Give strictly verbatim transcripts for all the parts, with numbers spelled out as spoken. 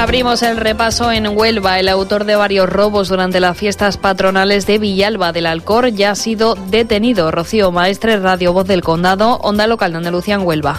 Abrimos el repaso en Huelva. El autor de varios robos durante las fiestas patronales de Villalba del Alcor ya ha sido detenido. Rocío Maestre, Radio Voz del Condado, Onda Local de Andalucía en Huelva.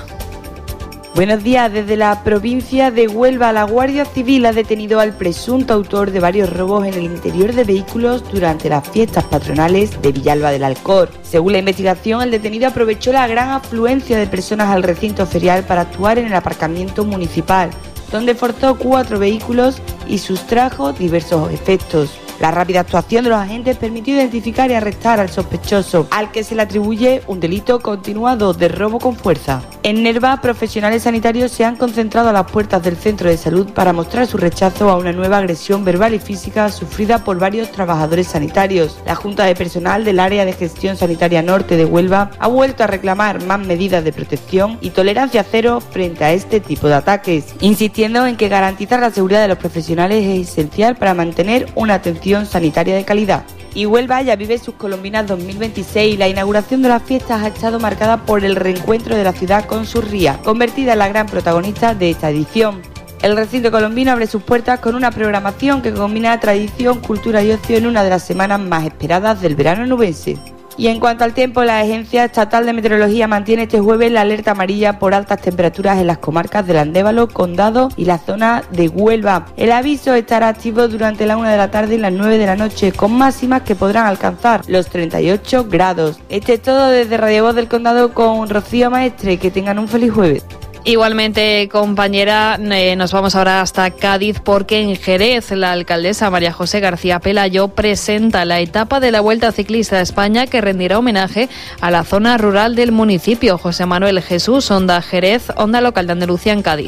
Buenos días. Desde la provincia de Huelva, la Guardia Civil ha detenido al presunto autor de varios robos en el interior de vehículos durante las fiestas patronales de Villalba del Alcor. Según la investigación, el detenido aprovechó la gran afluencia de personas al recinto ferial para actuar en el aparcamiento municipal, donde forzó cuatro vehículos y sustrajo diversos efectos. La rápida actuación de los agentes permitió identificar y arrestar al sospechoso, al que se le atribuye un delito continuado de robo con fuerza. En Nerva, profesionales sanitarios se han concentrado a las puertas del centro de salud para mostrar su rechazo a una nueva agresión verbal y física sufrida por varios trabajadores sanitarios. La Junta de Personal del Área de Gestión Sanitaria Norte de Huelva ha vuelto a reclamar más medidas de protección y tolerancia cero frente a este tipo de ataques, insistiendo en que garantizar la seguridad de los profesionales es esencial para mantener una atención sanitaria de calidad. Y Huelva ya vive sus Colombinas dos mil veintiséis. La inauguración de las fiestas ha estado marcada por el reencuentro de la ciudad con su ría, convertida en la gran protagonista de esta edición. El recinto colombino abre sus puertas con una programación que combina tradición, cultura y ocio en una de las semanas más esperadas del verano nubense. Y en cuanto al tiempo, la Agencia Estatal de Meteorología mantiene este jueves la alerta amarilla por altas temperaturas en las comarcas del Andévalo, Condado y la zona de Huelva. El aviso estará activo durante la una de la tarde y las nueve de la noche, con máximas que podrán alcanzar los treinta y ocho grados. Este es todo desde Radio Voz del Condado con Rocío Maestre. Que tengan un feliz jueves. Igualmente, compañera, eh, nos vamos ahora hasta Cádiz porque en Jerez la alcaldesa María José García Pelayo presenta la etapa de la Vuelta Ciclista de España que rendirá homenaje a la zona rural del municipio. José Manuel Jesús, Onda Jerez, Onda Local de Andalucía en Cádiz.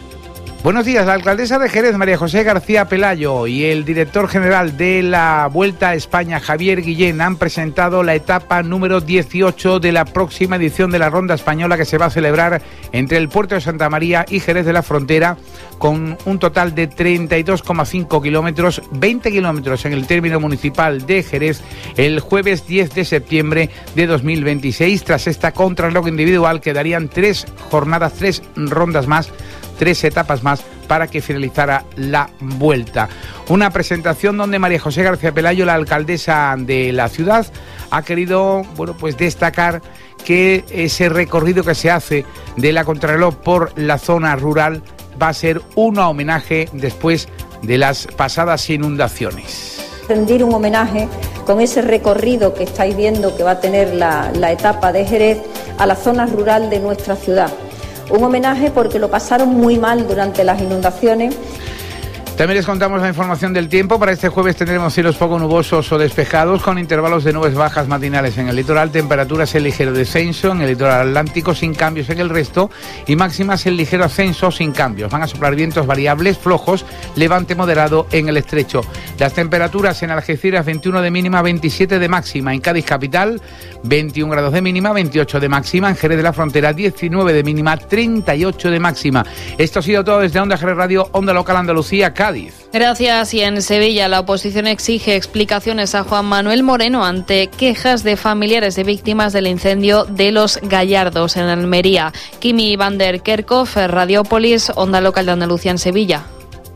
Buenos días. La alcaldesa de Jerez, María José García Pelayo, y el director general de la Vuelta a España, Javier Guillén, han presentado la etapa número dieciocho de la próxima edición de la Ronda Española que se va a celebrar entre el puerto de Santa María y Jerez de la Frontera, con un total de treinta y dos coma cinco kilómetros, veinte kilómetros en el término municipal de Jerez, el jueves diez de septiembre de dos mil veintiséis. Tras esta contrarreloj individual quedarían tres jornadas, tres rondas más, tres etapas más para que finalizara la vuelta. Una presentación donde María José García Pelayo, la alcaldesa de la ciudad, ha querido, bueno, pues destacar que ese recorrido que se hace de la contrarreloj por la zona rural va a ser un homenaje después de las pasadas inundaciones. Rendir un homenaje con ese recorrido que estáis viendo que va a tener la, la etapa de Jerez a la zona rural de nuestra ciudad. Un homenaje porque lo pasaron muy mal durante las inundaciones. También les contamos la información del tiempo. Para este jueves tendremos cielos poco nubosos o despejados con intervalos de nubes bajas matinales en el litoral, temperaturas en ligero descenso en el litoral atlántico sin cambios en el resto y máximas en ligero ascenso sin cambios. Van a soplar vientos variables flojos, levante moderado en el estrecho. Las temperaturas en Algeciras veintiuno de mínima, veintisiete de máxima. En Cádiz capital veintiún grados de mínima, veintiocho de máxima. En Jerez de la Frontera diecinueve de mínima, treinta y ocho de máxima. Esto ha sido todo desde Onda Jerez Radio, Onda Local Andalucía, Cádiz. Gracias. Y en Sevilla la oposición exige explicaciones a Juan Manuel Moreno ante quejas de familiares de víctimas del incendio de Los Gallardos en Almería. Kimi van der Kerkhoff, Radiopolis, Onda Local de Andalucía en Sevilla.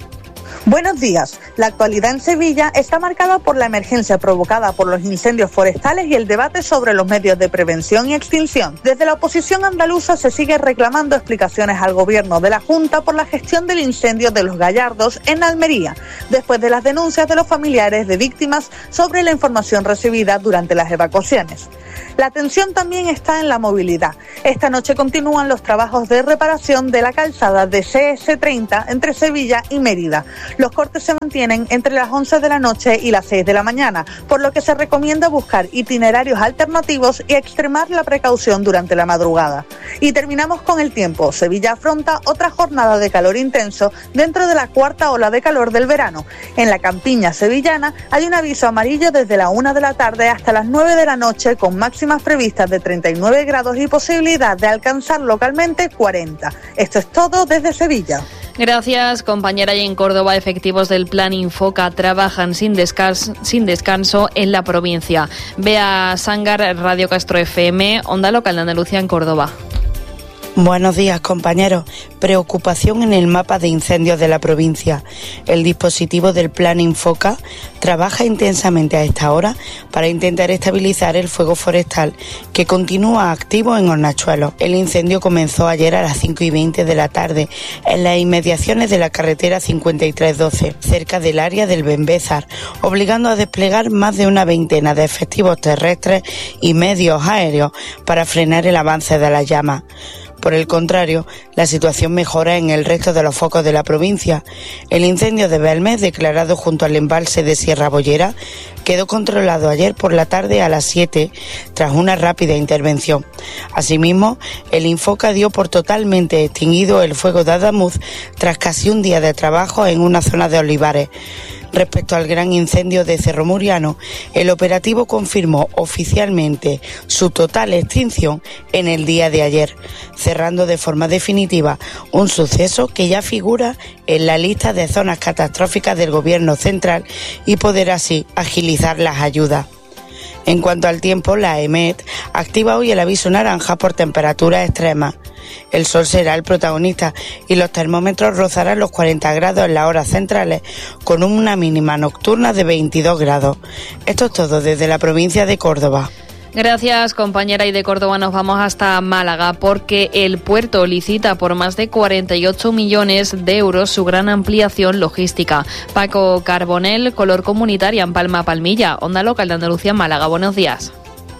Buenos días. La actualidad en Sevilla está marcada por la emergencia provocada por los incendios forestales y el debate sobre los medios de prevención y extinción. Desde la oposición andaluza se sigue reclamando explicaciones al gobierno de la Junta por la gestión del incendio de Los Gallardos en Almería, después de las denuncias de los familiares de víctimas sobre la información recibida durante las evacuaciones. La tensión también está en la movilidad. Esta noche continúan los trabajos de reparación de la calzada de C S treinta entre Sevilla y Mérida. Los cortes se mantienen entre las once de la noche y las seis de la mañana, por lo que se recomienda buscar itinerarios alternativos y extremar la precaución durante la madrugada. Y terminamos con el tiempo. Sevilla afronta otra jornada de calor intenso dentro de la cuarta ola de calor del verano. En la campiña sevillana hay un aviso amarillo desde la una de la tarde hasta las nueve de la noche con máximas previstas de treinta y nueve grados y posibilidad de alcanzar localmente cuarenta. Esto es todo desde Sevilla. Gracias, compañera. Y en Córdoba, efectivos del Plan Infoca trabajan sin descanso, sin descanso en la provincia. Bea Sangar, Radio Castro F M, Onda Local de Andalucía en Córdoba. Buenos días, compañeros. Preocupación en el mapa de incendios de la provincia. El dispositivo del Plan Infoca trabaja intensamente a esta hora para intentar estabilizar el fuego forestal que continúa activo en Hornachuelos. El incendio comenzó ayer a las cinco y veinte de la tarde en las inmediaciones de la carretera cincuenta y tres doce, cerca del área del Benbézar, obligando a desplegar más de una veintena de efectivos terrestres y medios aéreos para frenar el avance de las llamas. Por el contrario, la situación mejora en el resto de los focos de la provincia. El incendio de Belmez, declarado junto al embalse de Sierra Bollera, quedó controlado ayer por la tarde a las siete tras una rápida intervención. Asimismo, el Infoca dio por totalmente extinguido el fuego de Adamuz tras casi un día de trabajo en una zona de olivares. Respecto al gran incendio de Cerro Muriano, el operativo confirmó oficialmente su total extinción en el día de ayer, cerrando de forma definitiva un suceso que ya figura en la lista de zonas catastróficas del Gobierno central y poder así agilizar las ayudas. En cuanto al tiempo, la E M E T activa hoy el aviso naranja por temperaturas extremas. El sol será el protagonista y los termómetros rozarán los cuarenta grados en las horas centrales, con una mínima nocturna de veintidós grados. Esto es todo desde la provincia de Córdoba. Gracias, compañera. Y de Córdoba nos vamos hasta Málaga porque el puerto licita por más de cuarenta y ocho millones de euros su gran ampliación logística. Paco Carbonell, Color Comunitaria en Palma Palmilla, Onda Local de Andalucía, Málaga. Buenos días.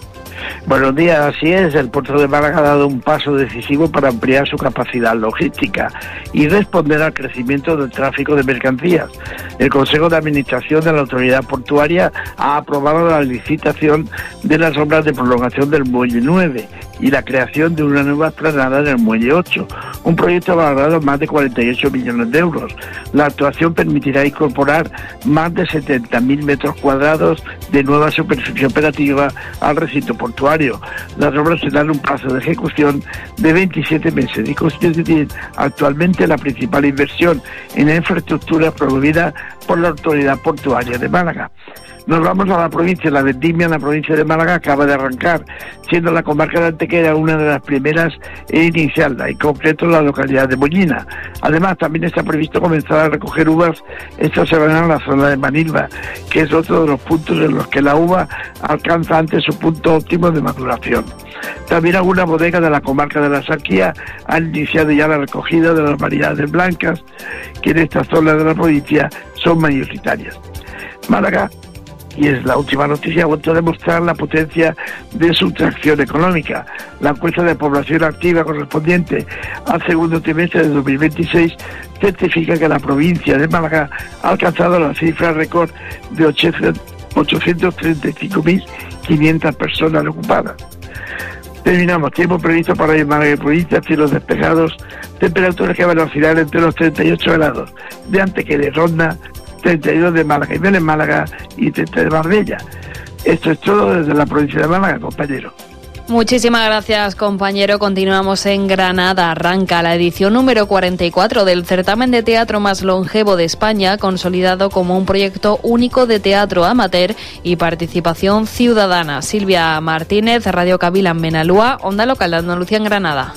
Buenos días, así es, el puerto de Málaga ha dado un paso decisivo para ampliar su capacidad logística y responder al crecimiento del tráfico de mercancías. El Consejo de Administración de la Autoridad Portuaria ha aprobado la licitación de las obras de prolongación del Muelle nueve y la creación de una nueva explanada en el Muelle ocho, un proyecto valorado en más de cuarenta y ocho millones de euros. La actuación permitirá incorporar más de setenta mil metros cuadrados de nueva superficie operativa al recinto portuario. Las obras tendrán un plazo de ejecución de veintisiete meses y constituyen actualmente la principal inversión en la infraestructura promovida por la Autoridad Portuaria de Málaga. Nos vamos a la provincia, la vendimia en la provincia de Málaga acaba de arrancar, siendo la comarca de Antequera una de las primeras en iniciarla, en concreto en la localidad de Mollina. Además, también está previsto comenzar a recoger uvas esta semana en la zona de Manilva, que es otro de los puntos en los que la uva alcanza antes su punto óptimo de maduración. También algunas bodegas de la comarca de la Sarquía han iniciado ya la recogida de las variedades blancas, que en esta zona de la provincia son mayoritarias. Málaga, y es la última noticia, ha vuelto a demostrar la potencia de su tracción económica. La encuesta de población activa correspondiente al segundo trimestre de dos mil veintiséis certifica que la provincia de Málaga ha alcanzado la cifra récord de ochocientos treinta y cinco mil quinientas personas ocupadas. Terminamos. Tiempo previsto para hoy en Málaga y provincia, cielos despejados, temperaturas que van a oscilar entre los treinta y ocho grados de Antequera y Ronda, treinta y dos de Málaga y Vélez Málaga y treinta de Marbella. Esto es todo desde la provincia de Málaga, compañero. Muchísimas gracias, compañero. Continuamos en Granada. Arranca la edición número cuarenta y cuatro del certamen de teatro más longevo de España, consolidado como un proyecto único de teatro amateur y participación ciudadana. Silvia Martínez, Radio Kabila en Benalúa, Onda Local de Andalucía en Granada.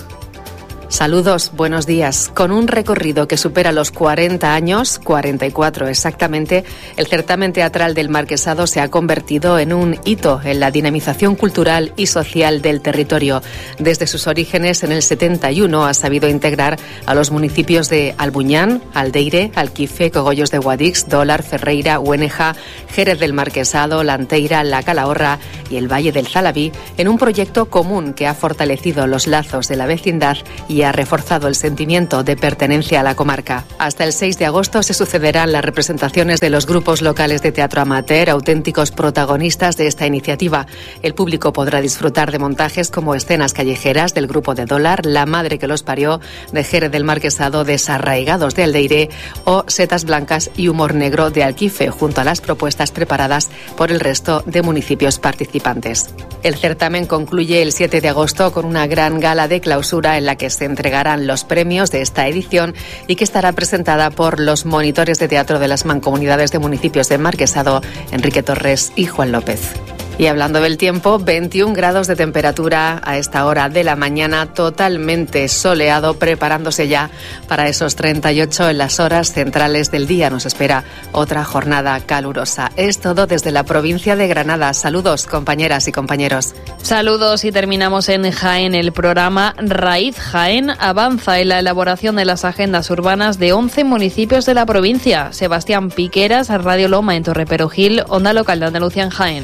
Saludos, buenos días. Con un recorrido que supera los cuarenta años, cuarenta y cuatro exactamente, el certamen teatral del Marquesado se ha convertido en un hito en la dinamización cultural y social del territorio. Desde sus orígenes en el setenta y uno ha sabido integrar a los municipios de Albuñán, Aldeire, Alquife, Cogollos de Guadix, Dólar, Ferreira, Huéneja, Jerez del Marquesado, Lanteira, La Calahorra y el Valle del Zalabí en un proyecto común que ha fortalecido los lazos de la vecindad y ha reforzado el sentimiento de pertenencia a la comarca. Hasta el seis de agosto se sucederán las representaciones de los grupos locales de teatro amateur, auténticos protagonistas de esta iniciativa. El público podrá disfrutar de montajes como Escenas callejeras del grupo de Dólar, La madre que los parió de Jerez del Marquesado, Desarraigados de Aldeire o Setas blancas y Humor negro de Alquife, junto a las propuestas preparadas por el resto de municipios participantes. El certamen concluye el siete de agosto con una gran gala de clausura en la que se entregarán los premios de esta edición y que estará presentada por los monitores de teatro de las mancomunidades de municipios de Marquesado, Enrique Torres y Juan López. Y hablando del tiempo, veintiún grados de temperatura a esta hora de la mañana, totalmente soleado, preparándose ya para esos treinta y ocho en las horas centrales del día. Nos espera otra jornada calurosa. Es todo desde la provincia de Granada. Saludos, compañeras y compañeros. Saludos y terminamos en Jaén. El programa Raíz Jaén avanza en la elaboración de las agendas urbanas de once municipios de la provincia. Sebastián Piqueras, Radio Loma en Torreperogil, Onda Local de Andalucía en Jaén.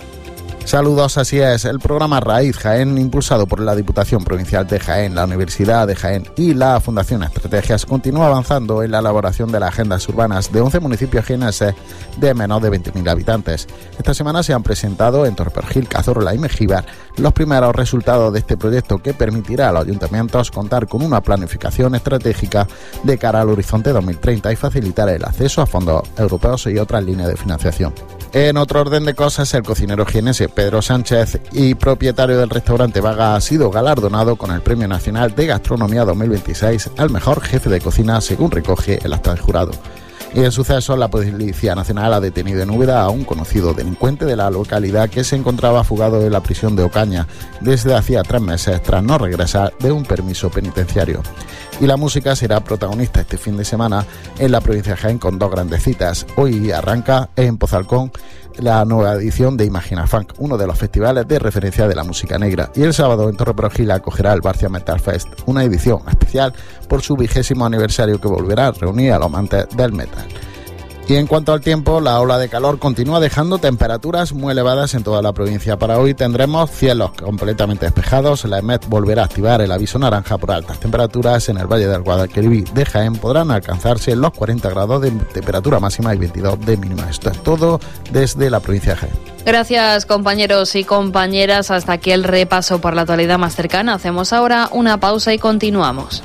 Saludos, así es. El programa Raíz Jaén, impulsado por la Diputación Provincial de Jaén, la Universidad de Jaén y la Fundación Estrategias, continúa avanzando en la elaboración de las agendas urbanas de once municipios jienenses de menos de veinte mil habitantes. Esta semana se han presentado en Torreperogil, Cazorla y Mengíbar los primeros resultados de este proyecto, que permitirá a los ayuntamientos contar con una planificación estratégica de cara al horizonte dos mil treinta y facilitar el acceso a fondos europeos y otras líneas de financiación. En otro orden de cosas, el cocinero jienense Pedro Sánchez y propietario del restaurante Vaga ha sido galardonado con el Premio Nacional de Gastronomía dos mil veintiséis al mejor jefe de cocina, según recoge el acta del jurado. Y en suceso, la Policía Nacional ha detenido en Úbeda a un conocido delincuente de la localidad que se encontraba fugado de la prisión de Ocaña desde hacía tres meses tras no regresar de un permiso penitenciario. Y la música será protagonista este fin de semana en la provincia de Jaén con dos grandes citas. Hoy arranca en Pozalcón la nueva edición de Imagina Funk, uno de los festivales de referencia de la música negra. Y el sábado en Torreperogil acogerá el Barcia Metal Fest, una edición especial por su vigésimo aniversario que volverá a reunir a los amantes del metal. Y en cuanto al tiempo, la ola de calor continúa dejando temperaturas muy elevadas en toda la provincia. Para hoy tendremos cielos completamente despejados. La EMET volverá a activar el aviso naranja por altas temperaturas. En el Valle del Guadalquivir de Jaén podrán alcanzarse los cuarenta grados de temperatura máxima y veintidós de mínima. Esto es todo desde la provincia de Jaén. Gracias, compañeros y compañeras. Hasta aquí el repaso por la actualidad más cercana. Hacemos ahora una pausa y continuamos.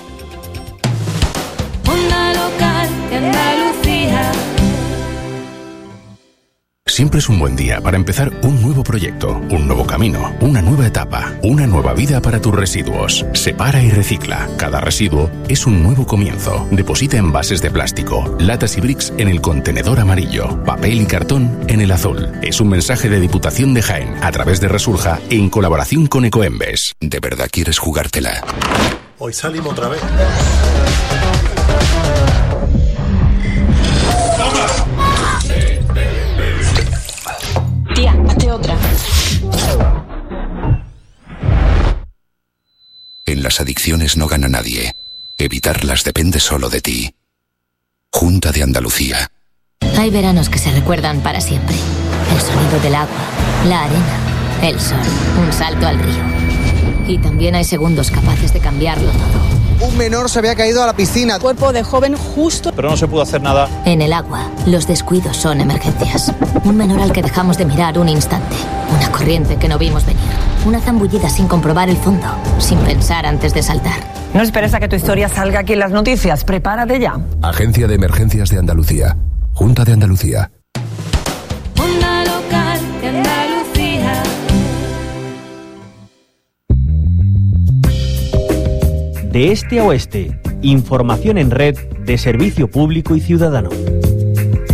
Onda Local de Andalucía. Siempre es un buen día para empezar un nuevo proyecto, un nuevo camino, una nueva etapa, una nueva vida para tus residuos. Separa y recicla. Cada residuo es un nuevo comienzo. Deposita envases de plástico, latas y bricks en el contenedor amarillo, papel y cartón en el azul. Es un mensaje de Diputación de Jaén a través de Resurja en colaboración con Ecoembes. ¿De verdad quieres jugártela? Hoy salimos otra vez. Tía, hazte otra. En las adicciones no gana nadie. Evitarlas depende solo de ti. Junta de Andalucía. Hay veranos que se recuerdan para siempre. El sonido del agua, la arena, el sol, un salto al río. Y también hay segundos capaces de cambiarlo todo. Un menor se había caído a la piscina. Cuerpo de joven justo. Pero no se pudo hacer nada. En el agua, los descuidos son emergencias. Un menor al que dejamos de mirar un instante. Una corriente que no vimos venir. Una zambullida sin comprobar el fondo. Sin pensar antes de saltar. No esperes a que tu historia salga aquí en las noticias. Prepárate ya. Agencia de Emergencias de Andalucía. Junta de Andalucía. Onda Local de Andalucía. De este a oeste, información en red de servicio público y ciudadano.